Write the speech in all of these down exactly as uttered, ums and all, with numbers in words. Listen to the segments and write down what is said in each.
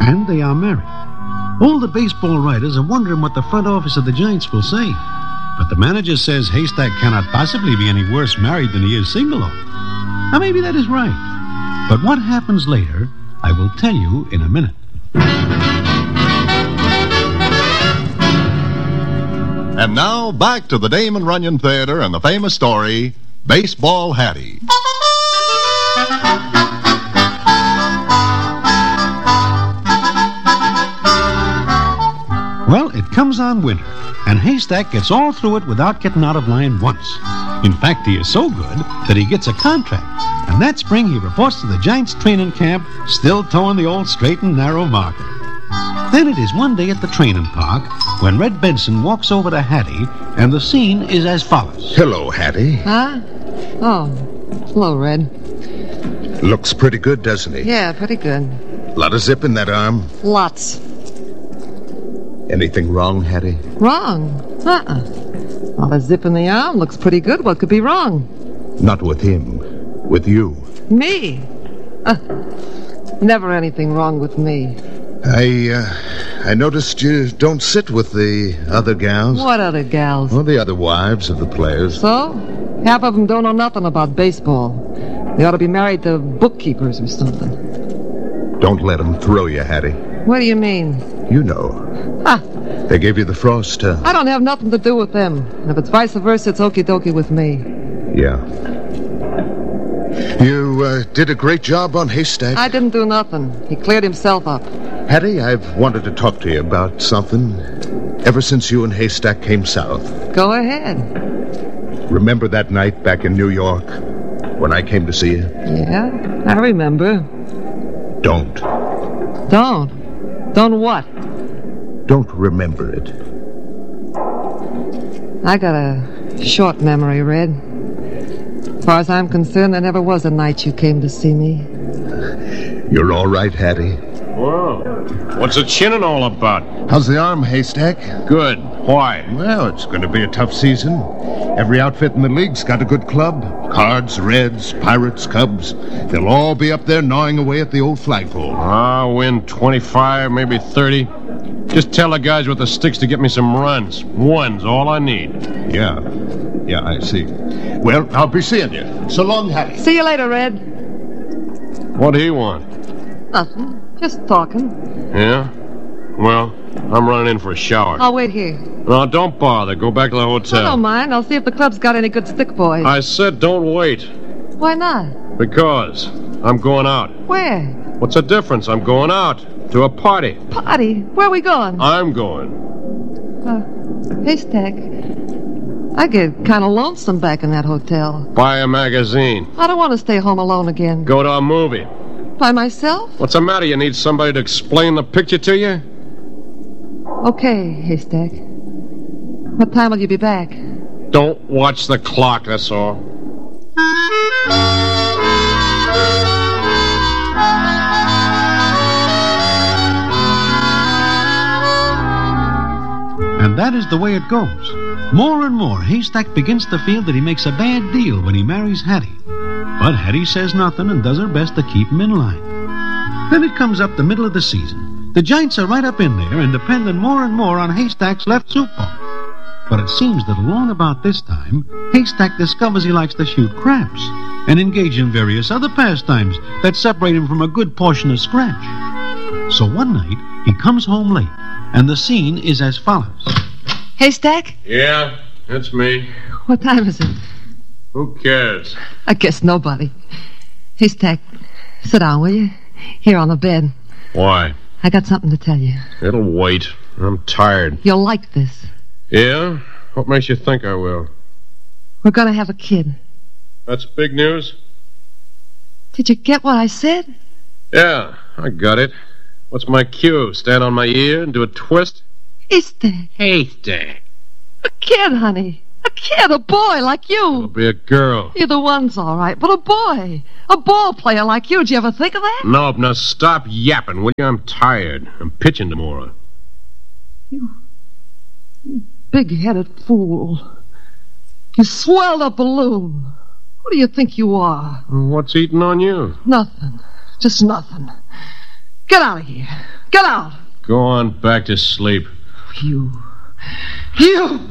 and they are married. All the baseball writers are wondering what the front office of the Giants will say. But the manager says Haystack cannot possibly be any worse married than he is single. Now, maybe that is right. But what happens later, I will tell you in a minute. And now, back to the Damon Runyon Theater and the famous story, Baseball Hattie. Well, it comes on winter, and Haystack gets all through it without getting out of line once. In fact, he is so good that he gets a contract. And that spring, he reports to the Giants training camp, still towing the old straight and narrow marker. Then it is one day at the training park when Red Benson walks over to Hattie, and the scene is as follows. Hello, Hattie. Huh? Oh, hello, Red. Looks pretty good, doesn't he? Yeah, pretty good. Lot of zip in that arm. Lots. Anything wrong, Hattie? Wrong? Uh-uh. Lot of zip in the arm. Looks pretty good. What could be wrong? Not with him. With you. Me? Uh, never anything wrong with me. I, uh, I noticed you don't sit with the other gals. What other gals? Well, the other wives of the players. So? Half of them don't know nothing about baseball. They ought to be married to bookkeepers or something. Don't let them throw you, Hattie. What do you mean? You know. Ah. They gave you the frost. Uh... I don't have nothing to do with them. And if it's vice versa, it's okie dokie with me. Yeah. You uh, did a great job on Haystack. I didn't do nothing. He cleared himself up. Hattie, I've wanted to talk to you about something ever since you and Haystack came south. Go ahead. Remember that night back in New York when I came to see you? Yeah, I remember. Don't. Don't? Don't what? Don't remember it. I got a short memory, Red. As far as I'm concerned, there never was a night you came to see me. You're all right, Hattie. Whoa. What's the chinning all about? How's the arm, Haystack? Good. Why? Well, it's going to be a tough season. Every outfit in the league's got a good club. Cards, Reds, Pirates, Cubs. They'll all be up there gnawing away at the old flagpole. I'll win twenty-five, maybe thirty. Just tell the guys with the sticks to get me some runs. One's all I need. Yeah. Yeah, I see. Well, I'll be seeing you. So long, Hattie. See you later, Red. What do you want? Nothing. Just talking. Yeah? Well, I'm running in for a shower. I'll wait here. No, don't bother. Go back to the hotel. I don't mind. I'll see if the club's got any good stick boys. I said don't wait. Why not? Because I'm going out. Where? What's the difference? I'm going out. To a party. Party? Where are we going? I'm going. Uh, Haystack. I get kind of lonesome back in that hotel. Buy a magazine. I don't want to stay home alone again. Go to a movie. By myself? What's the matter? You need somebody to explain the picture to you? Okay, Haystack. What time will you be back? Don't watch the clock, that's all. And that is the way it goes. More and more, Haystack begins to feel that he makes a bad deal when he marries Hattie. But Hattie says nothing and does her best to keep him in line. Then it comes up the middle of the season. The Giants are right up in there and depending more and more on Haystack's left southpaw. But it seems that along about this time, Haystack discovers he likes to shoot craps and engage in various other pastimes that separate him from a good portion of scratch. So one night, he comes home late, and the scene is as follows. Haystack? Yeah, that's me. What time is it? Who cares? I guess nobody. Haystack, sit down, will you? Here on the bed. Why? I got something to tell you. It'll wait. I'm tired. You'll like this. Yeah? What makes you think I will? We're going to have a kid. That's big news? Did you get what I said? Yeah, I got it. What's my cue? Stand on my ear and do a twist? Haystack. Haystack. A kid, honey. A kid, a boy like you. It'll be a girl. Either one's all right, but a boy. A ball player like you. Did you ever think of that? Nope, now stop yapping, will you? I'm tired. I'm pitching tomorrow. You, you big-headed fool. You swelled a balloon. Who do you think you are? What's eating on you? Nothing. Just nothing. Get out of here. Get out. Go on back to sleep. You. You.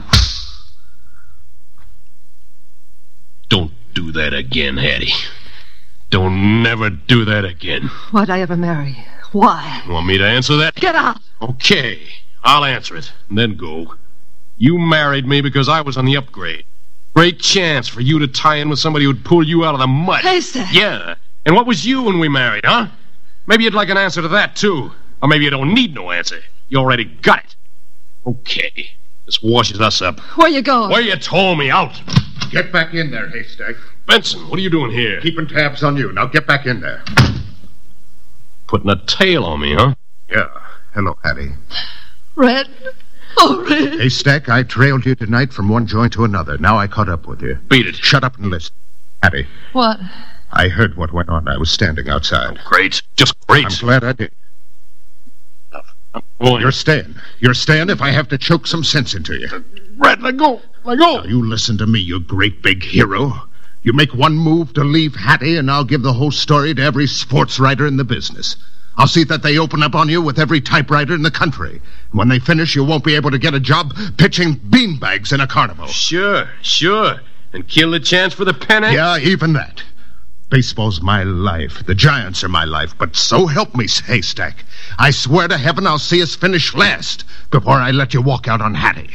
Don't do that again, Hattie. Don't never do that again. Why'd I ever marry? Why? Want me to answer that? Get out. Okay, I'll answer it, and then go. You married me because I was on the upgrade. Great chance for you to tie in with somebody who'd pull you out of the mud. Haystack. Yeah, and what was you when we married, huh? Maybe you'd like an answer to that, too. Or maybe you don't need no answer. You already got it. Okay, this washes us up. Where you going? Where you told me, out. Get back in there, Haystack. Benson, what are you doing here? Keeping tabs on you. Now get back in there. Putting a tail on me, huh? Yeah. Hello, Hattie. Red. Oh, Red. Haystack, I trailed you tonight from one joint to another. Now I caught up with you. Beat it. Shut up and listen. Hattie. What? I heard what went on. I was standing outside. Great. Just great. I'm glad I did. I'm going. You're staying. You're staying if I have to choke some sense into you. Red, let go. Let go. Now, you listen to me, you great big hero. You make one move to leave Hattie, and I'll give the whole story to every sports writer in the business. I'll see that they open up on you with every typewriter in the country. When they finish, you won't be able to get a job pitching beanbags in a carnival. Sure, sure. And kill the chance for the pennant? Yeah, even that. Baseball's my life. The Giants are my life. But so help me, Haystack. I swear to heaven I'll see us finish last before I let you walk out on Hattie.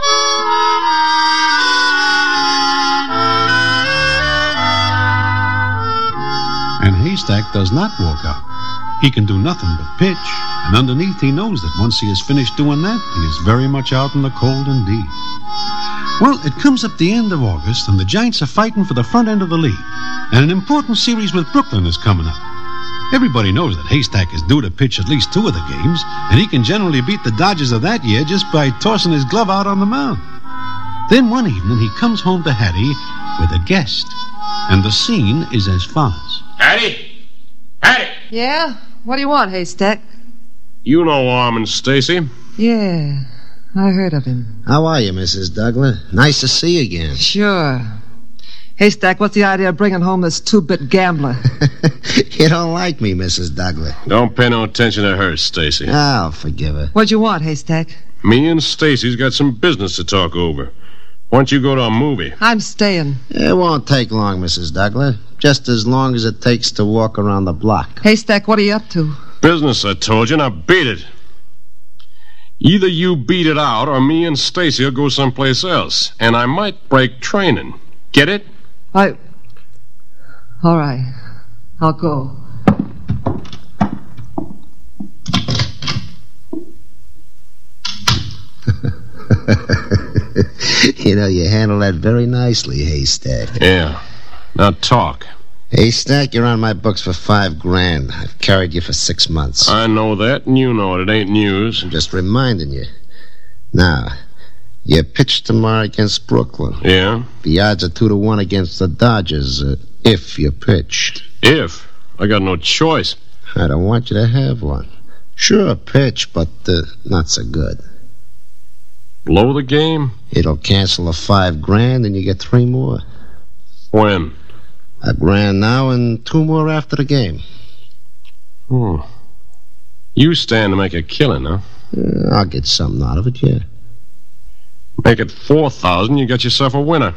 And Haystack does not walk out. He can do nothing but pitch, and underneath he knows that once he has finished doing that, he is very much out in the cold indeed. Well, it comes up the end of August, and the Giants are fighting for the front end of the league, and an important series with Brooklyn is coming up. Everybody knows that Haystack is due to pitch at least two of the games, and he can generally beat the Dodgers of that year just by tossing his glove out on the mound. Then one evening he comes home to Hattie with a guest, and the scene is as follows. Hattie! Hattie! Yeah? What do you want, Haystack? You know Armand Stacy. Yeah, I heard of him. How are you, Missus Douglas? Nice to see you again. Sure. Haystack, what's the idea of bringing home this two-bit gambler? You don't like me, Missus Douglas. Don't pay no attention to her, Stacy. I'll forgive her. What'd you want, Haystack? Me and Stacy's got some business to talk over. Why don't you go to a movie? I'm staying. It won't take long, Missus Douglas. Just as long as it takes to walk around the block. Haystack, what are you up to? Business, I told you. Now beat it. Either you beat it out or me and Stacy will go someplace else. And I might break training. Get it? I... All right. I'll go. You know, you handle that very nicely, Haystack. Yeah. Now talk. Haystack, you're on my books for five grand. I've carried you for six months. I know that, and you know it. It ain't news. I'm just reminding you. Now, you pitch tomorrow against Brooklyn. Yeah? The odds are two to one against the Dodgers, uh, if you pitch. If? I got no choice. I don't want you to have one. Sure, pitch, but uh, not so good. Blow the game? It'll cancel the five grand, and you get three more. When? A grand now and two more after the game. Hmm. You stand to make a killing, huh? Uh, I'll get something out of it, yeah. Make it four thousand, you got yourself a winner.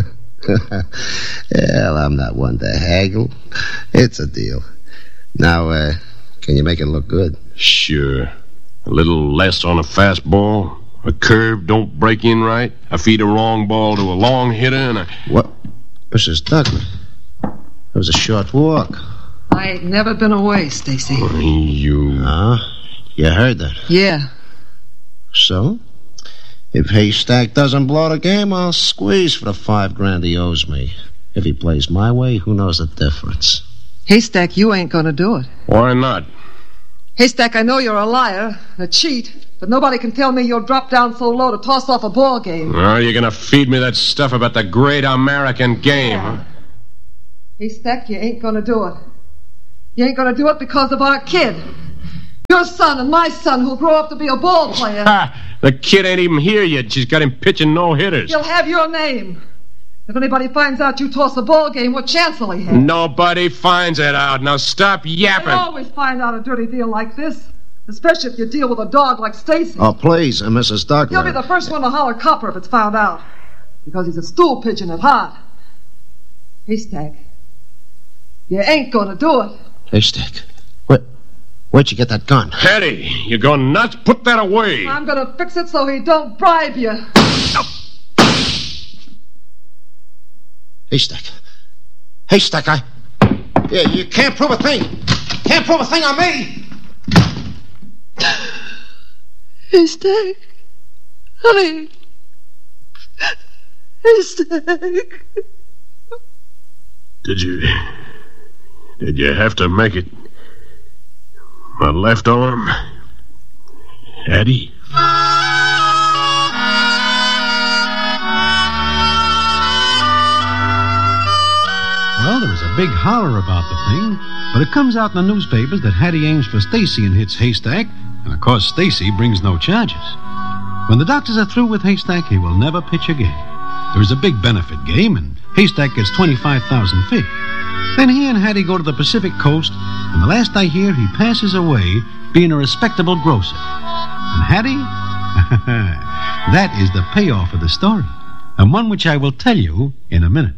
Well, I'm not one to haggle. It's a deal. Now, uh, can you make it look good? Sure. A little less on a fastball. A curve don't break in right. I feed a wrong ball to a long hitter and a... What? Missus Douglas, it was a short walk. I ain't never been away, Stacy. You... Ah, you heard that. Yeah. So? If Haystack doesn't blow the game, I'll squeeze for the five grand he owes me. If he plays my way, who knows the difference? Haystack, you ain't gonna do it. Why not? Haystack, I know you're a liar, a cheat, but nobody can tell me you'll drop down so low to toss off a ball game. Oh, you're gonna feed me that stuff about the great American game, Yeah. huh? Haystack, you ain't gonna do it. You ain't gonna do it because of our kid. Your son and my son who'll grow up to be a ball player. Ha! The kid ain't even here yet. She's got him pitching no-hitters. He'll have your name. If anybody finds out you toss a ball game, what chance will he have? Nobody finds it out. Now stop They yapping. always find out a dirty deal like this. Especially if you deal with a dog like Stacy. Oh, please, uh, Missus Douglas. He'll be the first one to holler copper if it's found out. Because he's a stool pigeon at heart. Haystack, you ain't gonna do it. Haystack, where, where'd you get that gun? Hattie, you go nuts? Put that away. I'm gonna fix it so he don't bribe you. Haystack. Haystack, I... Yeah, you can't prove a thing. Can't prove a thing on me. Haystack. Honey. Haystack. Did you... Did you have to make it... my left arm? Hattie? Well, there was a big holler about the thing, but it comes out in the newspapers that Hattie aims for Stacy and hits Haystack, and of course Stacy brings no charges. When the doctors are through with Haystack, he will never pitch again. There is a big benefit game, and Haystack gets twenty-five thousand fish. Then he and Hattie go to the Pacific coast, and the last I hear, he passes away being a respectable grocer. And Hattie? That is the payoff of the story, and one which I will tell you in a minute.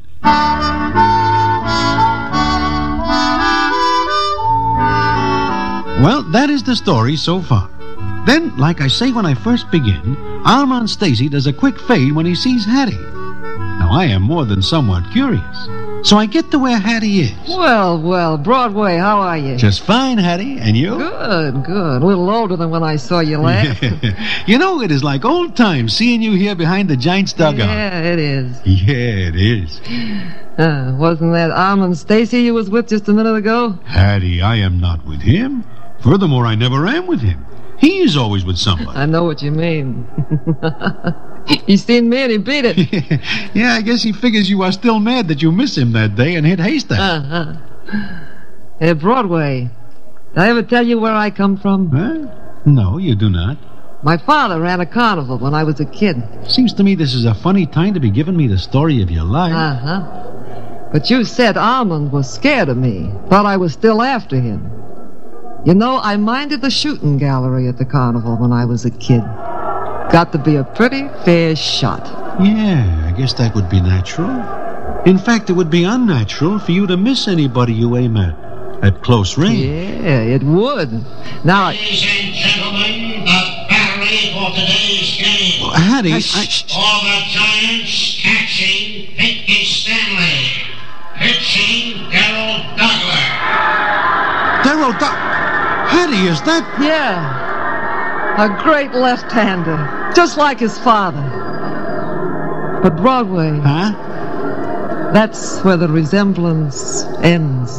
Well, that is the story so far. Then, like I say when I first begin, Armand Stacy does a quick fade when he sees Hattie. Now, I am more than somewhat curious, so I get to where Hattie is. Well, well, Broadway, how are you? Just fine, Hattie. And you? Good, good. A little older than when I saw you last. You know, it is like old times seeing you here behind the Giants' dugout. Yeah, it is. Yeah, it is. Uh, wasn't that Armand Stacy you was with just a minute ago? Hattie, I am not with him. Furthermore, I never am with him. He is always with somebody. I know what you mean. He seen me and he beat it. Yeah, I guess he figures you are still mad that you missed him that day and hit Haystack. Uh-huh. Hey, Broadway, did I ever tell you where I come from? Huh? No, you do not. My father ran a carnival when I was a kid. Seems to me this is a funny time to be giving me the story of your life. Uh-huh. But you said Armand was scared of me. Thought I was still after him. You know, I minded the shooting gallery at the carnival when I was a kid. Got to be a pretty fair shot. Yeah, I guess that would be natural. In fact, it would be unnatural for you to miss anybody you aim at at close range. Yeah, it would. Now, Ladies and gentlemen, the battery for today's game. Well, Hattie, I... For the Giants, catching Pinky Stanley. Pitching Darryl Douglas. Darryl Douglas... Hattie, is that... yeah, a great left-hander, just like his father. But Broadway, Huh? that's where the resemblance ends.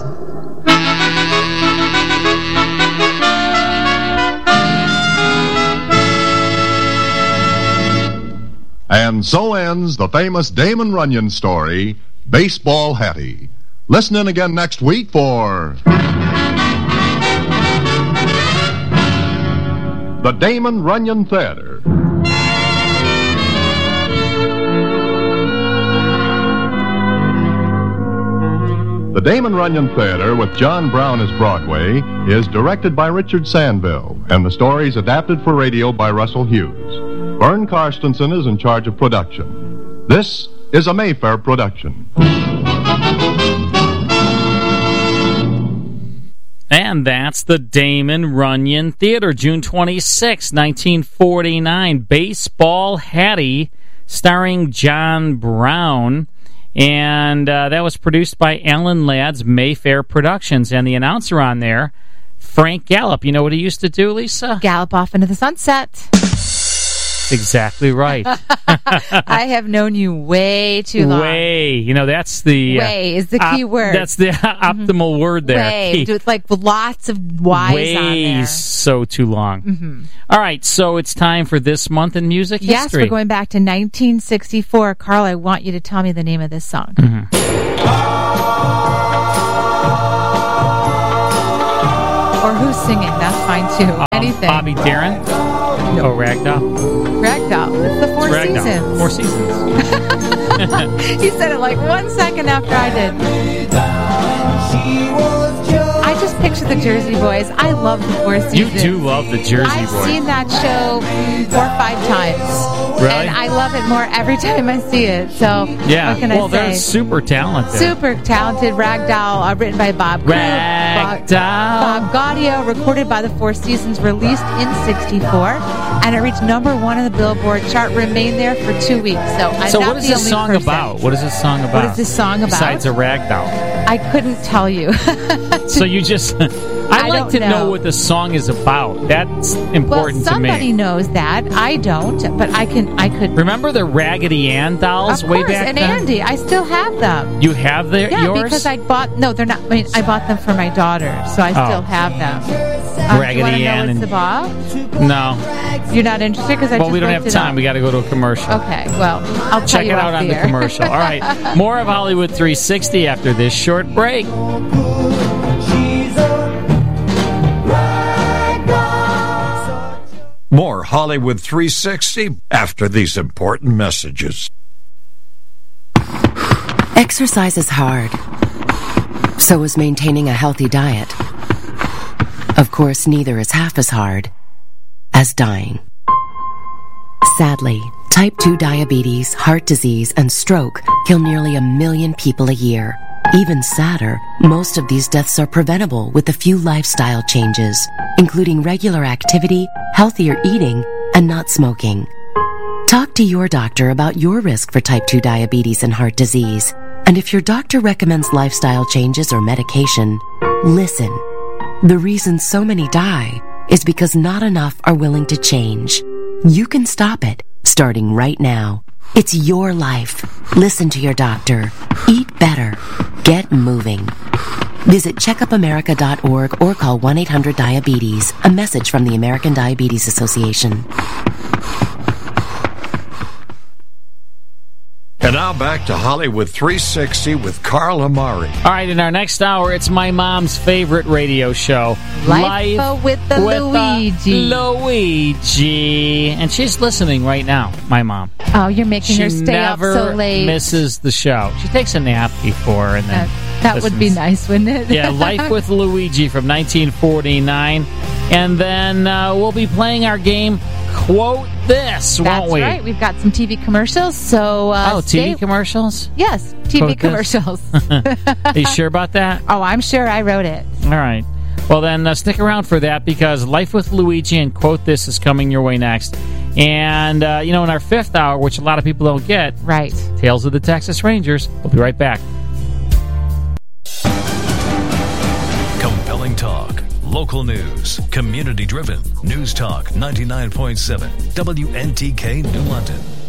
And so ends the famous Damon Runyon story, Baseball Hattie. Listen in again next week for... The Damon Runyon Theater. The Damon Runyon Theater, with John Brown as Broadway, is directed by Richard Sandville, and the story is adapted for radio by Russell Hughes. Vern Karstensen is in charge of production. This is a Mayfair production. And that's the Damon Runyon Theater, June twenty-sixth, nineteen forty-nine. Baseball Hattie, starring John Brown. And uh, that was produced by Alan Ladd's Mayfair Productions. And the announcer on there, Frank Gallup. You know what he used to do, Lisa? Gallop off into the sunset. Exactly right. I have known you way too long. Way. You know, that's the... Way uh, is the key op- word. That's the optimal mm-hmm. word there. Way. With like lots of Y's Way on there. so too long. Mm-hmm. All right, so it's time for This Month in Music Yes, History. we're going back to nineteen sixty-four. Carl, I want you to tell me the name of this song. Mm-hmm. Or who's singing. That's fine, too. Um, Anything. Bobby Darin? No. Oh, Ragdoll? Ragdoll. It's the Four It's Ragdoll. Seasons. Four Seasons. He said it like one second after I did. I just picture the Jersey Boys. I love the Four Seasons. You do love the Jersey I've Boys. I've seen that show four or five times. Really? And I love it more every time I see it. So, yeah. what can well, I say? They're super talented. Super talented. Ragdoll, uh, written by Bob Krug. Ragdoll. Bob, Bob Gaudio, recorded by the Four Seasons, released in sixty-four. And it reached number one on the Billboard chart, remained there for two weeks. So, I'm so not what is the this only song person. about? What is this song about? What is this song about? Besides a ragdoll. I couldn't tell you. So you just... I, I like don't to know. know what the song is about. That's important well, to me. somebody knows that. I don't, but I can. I could. Remember the Raggedy Ann dolls of way course, back and then? Andy, I still have them. You have the, yeah, yours? because I bought. No, they're not. I mean, I bought them for my daughter, so I still Oh. have them. Um, Raggedy do you Ann know and what's about? No. You're not interested because I Well, just we don't looked have it time. up. We got to go to a commercial. Okay. Well, I'll tell Check you it out off on the the air. commercial. All right. More of Hollywood three sixty after this short break. More Hollywood three sixty after these important messages. Exercise is hard. So is maintaining a healthy diet. Of course, neither is half as hard as dying. Sadly, type two diabetes, heart disease, and stroke kill nearly a million people a year. Even sadder, most of these deaths are preventable with a few lifestyle changes, including regular activity, healthier eating, and not smoking. Talk to your doctor about your risk for type two diabetes and heart disease. And if your doctor recommends lifestyle changes or medication, listen. The reason so many die is because not enough are willing to change. You can stop it, starting right now. It's your life. Listen to your doctor. Eat better. Get moving. Visit checkup america dot org or call one eight hundred diabetes. A message from the American Diabetes Association. And now back to Hollywood three sixty with Carl Amari. All right, in our next hour, it's my mom's favorite radio show, Life, Life with the with Luigi. The Luigi. And she's listening right now, my mom. Oh, you're making she her stay up never so late. misses the show. She takes a nap before and then That, that would be listens. nice, wouldn't it? Yeah, Life with Luigi from nineteen forty-nine. And then uh, we'll be playing our game, Quote This, won't That's we? right. We've got some T V commercials. So uh, Oh, T V stay- commercials? Yes, T V Quote this? commercials. Are you sure about that? Oh, I'm sure I wrote it. All right. Well, then uh, stick around for that because Life with Luigi and Quote This is coming your way next. And, uh, you know, in our fifth hour, which a lot of people don't get, right? Tales of the Texas Rangers. We'll be right back. Compelling talk, local news, community-driven. News Talk ninety-nine point seven, W N T K New London.